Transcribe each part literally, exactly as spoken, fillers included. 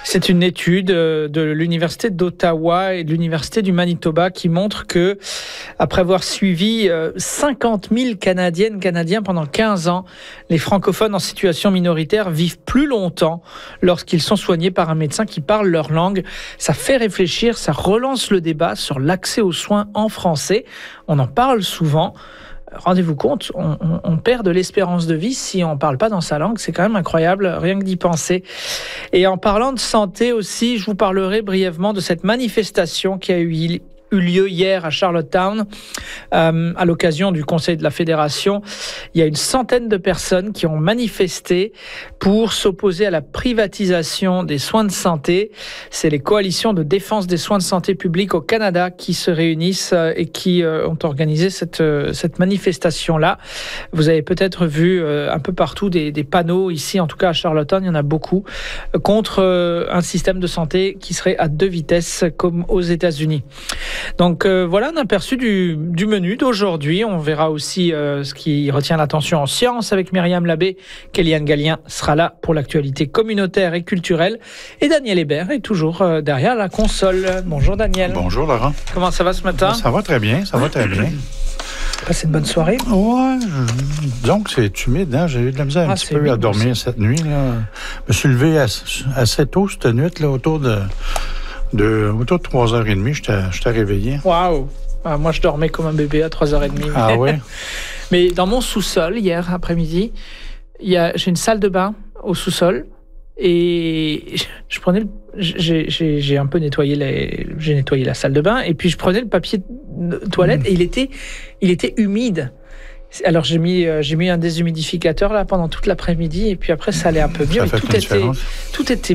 C'est une étude de l'Université d'Ottawa et de l'Université du Manitoba qui montre que, après avoir suivi cinquante mille Canadiennes, Canadiens pendant quinze ans, les francophones en situation minoritaire vivent plus longtemps lorsqu'ils sont soignés par un médecin qui parle leur langue. Ça fait réfléchir, ça relance le débat sur l'accès aux soins en français. On en parle souvent. Rendez-vous compte, on, on, on perd de l'espérance de vie si on ne parle pas dans sa langue. C'est quand même incroyable, rien que d'y penser. Et en parlant de santé aussi, je vous parlerai brièvement de cette manifestation qui a eu eu lieu hier à Charlottetown euh, à l'occasion du Conseil de la Fédération. Il y a une centaine de personnes qui ont manifesté pour s'opposer à la privatisation des soins de santé. C'est les coalitions de défense des soins de santé publics au Canada qui se réunissent et qui euh, ont organisé cette, euh, cette manifestation-là. Vous avez peut-être vu euh, un peu partout des, des panneaux, ici en tout cas à Charlottetown, il y en a beaucoup, euh, contre euh, un système de santé qui serait à deux vitesses comme aux États-Unis. Donc euh, voilà un aperçu du, du menu d'aujourd'hui. On verra aussi euh, ce qui retient l'attention en sciences avec Myriam Labbé. Kéliane Gallien sera là pour l'actualité communautaire et culturelle. Et Daniel Hébert est toujours euh, derrière la console. Bonjour Daniel. Bonjour Laurent. Comment ça va ce matin? Ça va très bien, ça va très bien. Passé une bonne soirée? Ouais, je... donc c'est humide, hein? J'ai eu de la misère un ah, petit peu à dormir aussi. Cette nuit. Là. Je me suis levé assez tôt cette nuit, là, autour de... De, autour de trois heures trente, je t'ai réveillé. Waouh! Ah, moi, je dormais comme un bébé à trois heures trente. Ah oui? Mais dans mon sous-sol, hier après-midi, j'ai une salle de bain au sous-sol et je prenais... J'ai un peu nettoyé, les, j'ai nettoyé la salle de bain et puis je prenais le papier de toilette mmh. et il était, il était humide. Alors j'ai mis euh, j'ai mis un déshumidificateur là pendant toute l'après-midi et puis après ça allait un peu mieux. Tout était tout était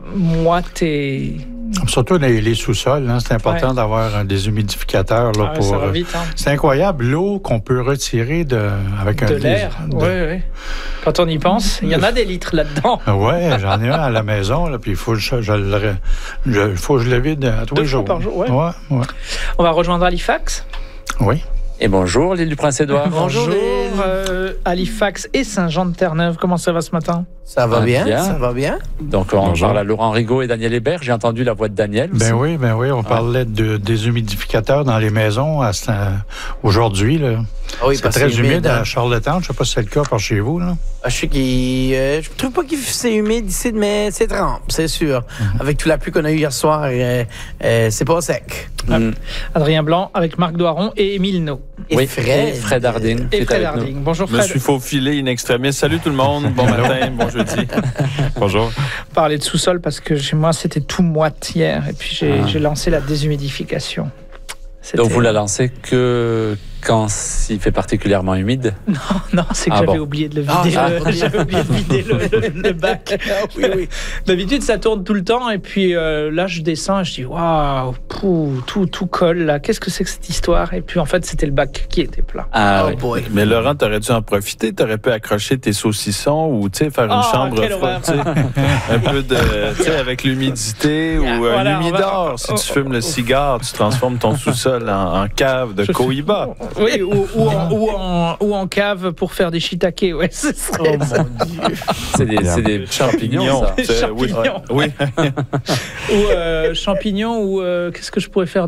moite et surtout les, les sous-sols, hein, c'est important ouais. d'avoir un déshumidificateur là ah, pour. Ça va vite, hein. C'est incroyable l'eau qu'on peut retirer de avec de un l'air. De... Oui, oui. Quand on y pense, il y en a des litres là-dedans. Ouais, j'en ai un à la maison là, puis il faut que je, je le je, faut que je le vide à tous Deux les jours. Par jour, ouais. Ouais, ouais. On va rejoindre Halifax. Oui. Et bonjour, l'île du Prince-Édouard. Bonjour, bonjour euh, Halifax et Saint-Jean-de-Terre-Neuve. Comment ça va ce matin? Ça va bien, bien, ça va bien. Donc, on bonjour. Parle à Laurent Rigaud et Daniel Hébert. J'ai entendu la voix de Daniel aussi. Ben oui, ben oui. On ah. parlait de déshumidificateurs dans les maisons à, à, aujourd'hui. Là. Ah oui, c'est très humide, humide à Charlottetown. Je ne sais pas si c'est le cas par chez vous. Là. Ah, je sais qu'il, euh, je trouve pas qu'il c'est humide ici, mais c'est trempe, c'est sûr. Mm-hmm. Avec toute la pluie qu'on a eue hier soir, euh, euh, c'est pas sec. Mm. Adrien Blanc avec Marc Doiron et Émile No. Et oui, Fred, et Fred Harding. Et Fred Harding. Bonjour Fred. Je me suis faufilé in extremis. Salut tout le monde. Bon matin, bon jeudi. Bonjour. Parler de sous-sol parce que chez moi c'était tout moite hier et puis j'ai ah. lancé la déshumidification. C'était... Donc vous la lancez que quand il fait particulièrement humide? Non, non, c'est que ah, j'avais bon. oublié de le vider. Ah, le, j'avais oublié de vider le, le, le bac. Oui, oui. D'habitude, ça tourne tout le temps et puis euh, là, je descends et je dis waouh, tout, tout colle là. Qu'est-ce que c'est que cette histoire? Et puis en fait, c'était le bac qui était plein. Ah, oh, oui. boy. Mais Laurent, t'aurais dû en profiter. T'aurais pu accrocher tes saucissons ou tu sais faire une oh, chambre froide, un peu de, tu sais, avec l'humidité yeah, ou voilà, un humidor. Va... Si tu fumes le cigare, tu transformes ton sous-sol en, en cave de Cohiba. Oui, ou, ou, en, ou, en, ou en cave pour faire des shiitake, ouais, ce serait oh, ça. Mon Dieu. C'est des, c'est des champignons, ça. Des champignons. Oui. oui. ou euh, champignons, ou euh, qu'est-ce que je pourrais faire